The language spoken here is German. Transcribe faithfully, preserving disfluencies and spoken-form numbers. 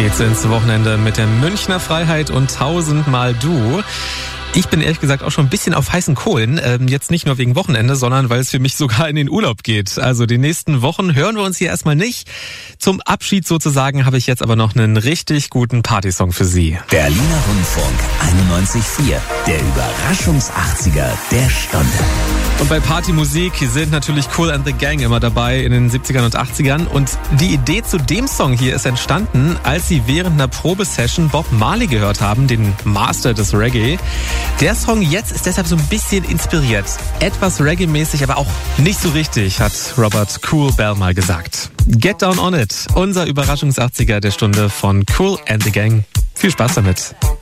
geht's ins Wochenende mit der Münchner Freiheit und tausendmal du. Ich bin ehrlich gesagt auch schon ein bisschen auf heißen Kohlen. Ähm, jetzt nicht nur wegen Wochenende, sondern weil es für mich sogar in den Urlaub geht. Also die nächsten Wochen hören wir uns hier erstmal nicht. Zum Abschied sozusagen habe ich jetzt aber noch einen richtig guten Partysong für Sie. Berliner Rundfunk einundneunzig Komma vier. Der Überraschungs-achtziger der Stunde. Und bei Partymusik sind natürlich Kool and the Gang immer dabei in den siebzigern und achtzigern. Und die Idee zu dem Song hier ist entstanden, als sie während einer Probesession Bob Marley gehört haben, den Master des Reggae. Der Song jetzt ist deshalb so ein bisschen inspiriert. Etwas Reggae-mäßig, aber auch nicht so richtig, hat Robert Cool Bell mal gesagt. Get Down On It, unser Überraschungs-achtziger der Stunde von Kool and the Gang. Viel Spaß damit.